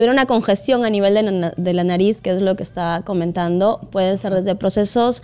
hubiera una congestión a nivel de la nariz, que es lo que está comentando, pueden ser desde procesos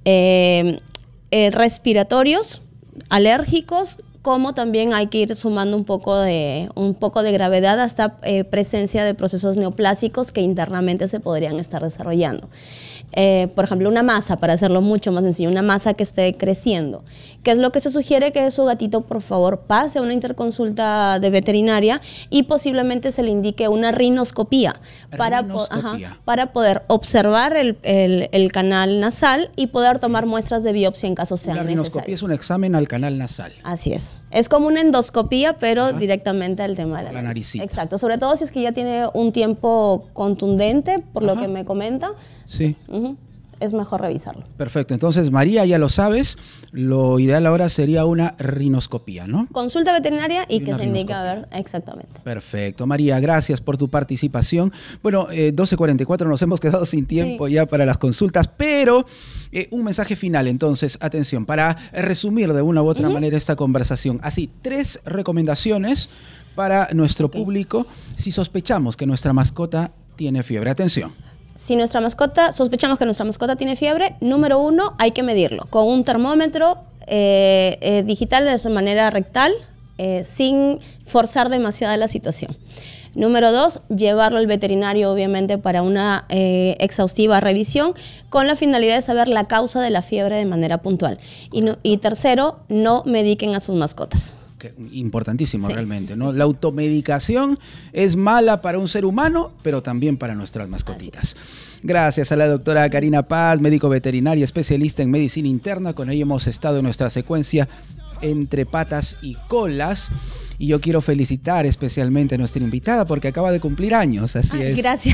respiratorios, alérgicos, como también hay que ir sumando un poco de gravedad hasta presencia de procesos neoplásicos que internamente se podrían estar desarrollando. Por ejemplo, una masa, para hacerlo mucho más sencillo, una masa que esté creciendo. ¿Qué es lo que se sugiere? Que su gatito, por favor, pase a una interconsulta de veterinaria y posiblemente se le indique una rinoscopía. Para poder observar el canal nasal y poder tomar muestras de biopsia en caso sea necesario. La rinoscopía es un examen al canal nasal. Así es. Es como una endoscopía, pero directamente al tema de la naricita. Exacto. Sobre todo si es que ya tiene un tiempo contundente, por lo que me comenta. Sí. Es mejor revisarlo. Perfecto. Entonces, María, ya lo sabes, lo ideal ahora sería una rinoscopía, ¿no? Consulta veterinaria y que se indique, a ver, exactamente. Perfecto. María, gracias por tu participación. Bueno, 12:44, nos hemos quedado sin tiempo ya para las consultas, pero un mensaje final, entonces, atención, para resumir de una u otra manera esta conversación. Así, 3 recomendaciones para nuestro público si sospechamos que nuestra mascota tiene fiebre. Atención. Si sospechamos que nuestra mascota tiene fiebre, número 1, hay que medirlo con un termómetro digital de su manera rectal, sin forzar demasiado la situación. Número 2, llevarlo al veterinario, obviamente, para una exhaustiva revisión, con la finalidad de saber la causa de la fiebre de manera puntual. Y tercero, no mediquen a sus mascotas. Importantísimo, realmente, ¿no? La automedicación es mala para un ser humano, pero también para nuestras mascotitas. Gracias a la doctora Karina Paz, médico veterinaria, especialista en medicina interna. Con ella hemos estado en nuestra secuencia Entre Patas y Colas. Y yo quiero felicitar especialmente a nuestra invitada porque acaba de cumplir años, así es. Gracias.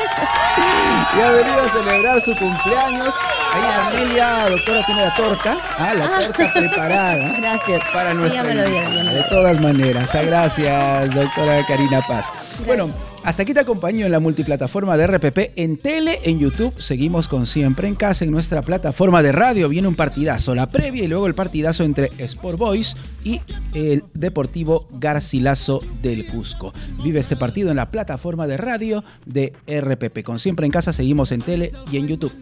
Y ha venido a celebrar su cumpleaños. Ahí la familia, doctora, tiene la torta. La torta preparada. Gracias. Para nuestra invitada. De todas maneras. Gracias, doctora Karina Paz. Gracias. Bueno, hasta aquí te acompaño en la multiplataforma de RPP, en tele, en YouTube. Seguimos con Siempre en Casa en nuestra plataforma de radio. Viene un partidazo, la previa y luego el partidazo entre Sport Boys y el Deportivo Garcilaso del Cusco. Vive este partido en la plataforma de radio de RPP. Con Siempre en Casa seguimos en tele y en YouTube.